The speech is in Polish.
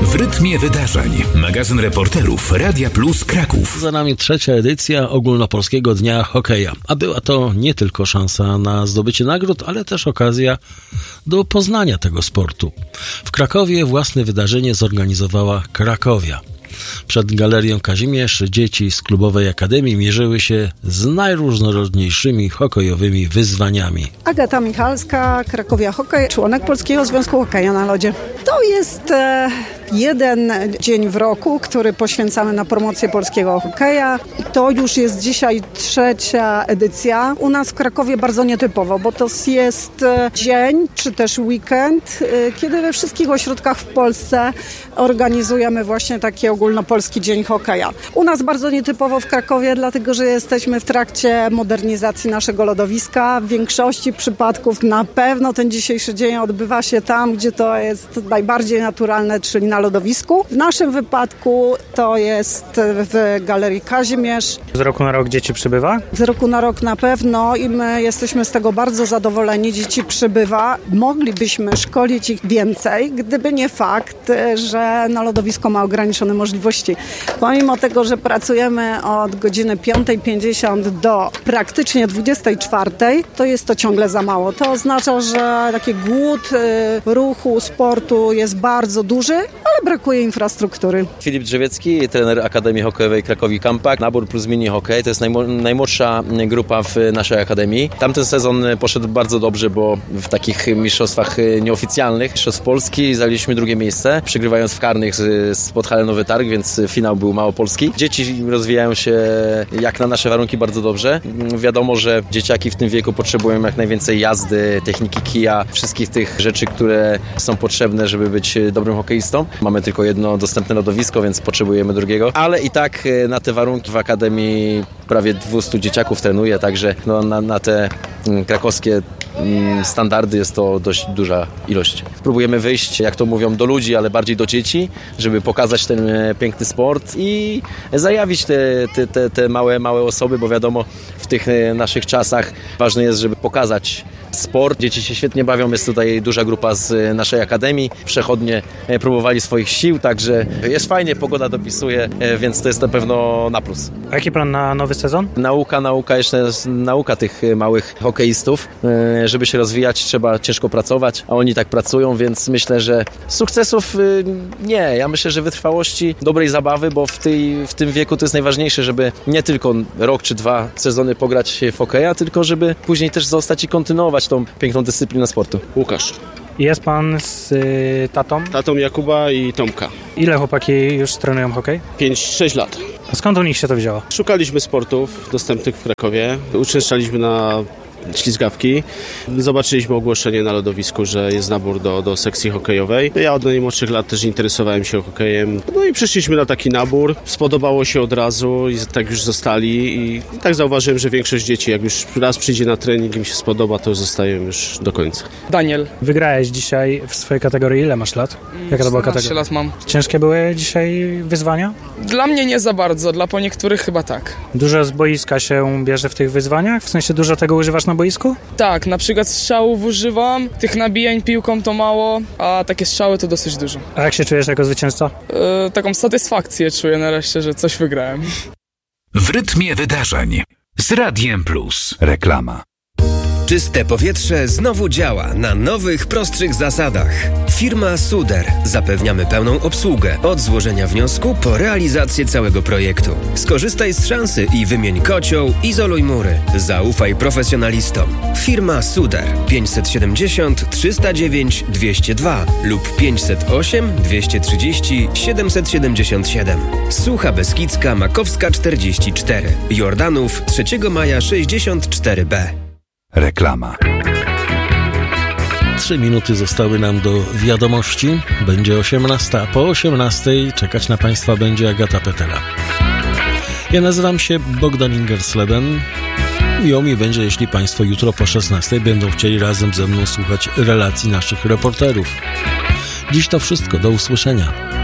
W rytmie wydarzeń. Magazyn reporterów Radia Plus Kraków. Za nami trzecia edycja Ogólnopolskiego Dnia Hokeja. A była to nie tylko szansa na zdobycie nagród, ale też okazja do poznania tego sportu. W Krakowie własne wydarzenie zorganizowała Krakowia. Przed Galerią Kazimierz dzieci z klubowej akademii mierzyły się z najróżnorodniejszymi hokejowymi wyzwaniami. Agata Michalska, Krakowia Hokej, członek Polskiego Związku Hokeja na Lodzie. To jest jeden dzień w roku, który poświęcamy na promocję polskiego hokeja. To już jest dzisiaj trzecia edycja. U nas w Krakowie bardzo nietypowo, bo to jest dzień, czy też weekend, kiedy we wszystkich ośrodkach w Polsce organizujemy właśnie taki ogólnopolski dzień hokeja. U nas bardzo nietypowo w Krakowie, dlatego że jesteśmy w trakcie modernizacji naszego lodowiska. W większości przypadków na pewno ten dzisiejszy dzień odbywa się tam, gdzie to jest najbardziej naturalne, czyli na lodowisku. W naszym wypadku to jest w Galerii Kazimierz. Z roku na rok dzieci przybywa? Z roku na rok na pewno i my jesteśmy z tego bardzo zadowoleni. Dzieci przybywa. Moglibyśmy szkolić ich więcej, gdyby nie fakt, że na lodowisko ma ograniczone możliwości. Pomimo tego, że pracujemy od godziny 5:50 do praktycznie 24:00, to jest to ciągle za mało. To oznacza, że taki głód ruchu, sportu jest bardzo duży, ale brakuje infrastruktury. Filip Drzewiecki, trener Akademii Hokejowej Krakowi Kampak. Nabór plus mini hokej to jest najmłodsza grupa w naszej akademii. Tamten sezon poszedł bardzo dobrze, bo w takich mistrzostwach nieoficjalnych mistrzostw Polski zajęliśmy drugie miejsce, przegrywając w karnych z Podhale Nowy Targ, więc finał był małopolski. Dzieci rozwijają się jak na nasze warunki bardzo dobrze. Wiadomo, że dzieciaki w tym wieku potrzebują jak najwięcej jazdy, techniki kija, wszystkich tych rzeczy, które są potrzebne, żeby być dobrym hokeistą. Mamy tylko jedno dostępne lodowisko, więc potrzebujemy drugiego, ale i tak na te warunki w akademii prawie 200 dzieciaków trenuje, także na te krakowskie standardy jest to dość duża ilość. Próbujemy wyjść, jak to mówią, do ludzi, ale bardziej do dzieci, żeby pokazać ten piękny sport i zajawić te małe osoby, bo wiadomo, w tych naszych czasach ważne jest, żeby pokazać sport. Dzieci się świetnie bawią, jest tutaj duża grupa z naszej akademii. Przechodnie próbowali swoich sił, także jest fajnie, pogoda dopisuje, więc to jest na pewno na plus. A jaki plan na nowy sezon? Nauka, jeszcze nauka tych małych hokeistów. Żeby się rozwijać, trzeba ciężko pracować, a oni tak pracują, więc myślę, że sukcesów nie. Ja myślę, że wytrwałości, dobrej zabawy, bo w tym wieku to jest najważniejsze, żeby nie tylko rok czy 2 sezony pograć w hokeja, tylko żeby później też zostać i kontynuować tą piękną dyscyplinę sportu. Łukasz. Jest pan z tatą? Tatą Jakuba i Tomka. Ile chłopaki już trenują hokej? 5-6 lat. A skąd u nich się to wzięło? Szukaliśmy sportów dostępnych w Krakowie. Uczęszczaliśmy na ślizgawki. Zobaczyliśmy ogłoszenie na lodowisku, że jest nabór do sekcji hokejowej. Ja od najmłodszych lat też interesowałem się hokejem. No i przyszliśmy na taki nabór. Spodobało się od razu i tak już zostali. I tak zauważyłem, że większość dzieci, jak już raz przyjdzie na trening i im się spodoba, to zostają już do końca. Daniel. Wygrałeś dzisiaj w swojej kategorii. Ile masz lat? Jaka to była kategoria? 14 lat mam. Ciężkie były dzisiaj wyzwania? Dla mnie nie za bardzo, dla po niektórych chyba tak. Dużo z boiska się bierze w tych wyzwaniach? W sensie dużo tego używasz na boisku? Tak, na przykład strzałów używam, tych nabijań piłką to mało, a takie strzały to dosyć dużo. A jak się czujesz jako zwycięzca? Taką satysfakcję czuję nareszcie, że coś wygrałem. W rytmie wydarzeń z Radiem Plus. Reklama. Czyste powietrze znowu działa na nowych, prostszych zasadach. Firma Suder. Zapewniamy pełną obsługę od złożenia wniosku po realizację całego projektu. Skorzystaj z szansy i wymień kocioł, izoluj mury. Zaufaj profesjonalistom. Firma Suder 570 309 202 lub 508 230 777. Sucha Beskidzka Makowska 44. Jordanów 3 maja 64B. Reklama. 3 minuty zostały nam do wiadomości. Będzie 18, a po 18 czekać na Państwa będzie Agata Petela. Ja nazywam się Bogdan Ingersleben. Miło mi będzie, jeśli Państwo jutro po 16 będą chcieli razem ze mną słuchać relacji naszych reporterów. Dziś to wszystko. Do usłyszenia.